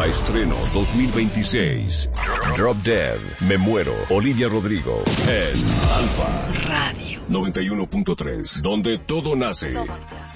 Estreno 2026. Drop Dead, Me Muero, Olivia Rodrigo, en Alfa Radio 91.3, donde todo nace.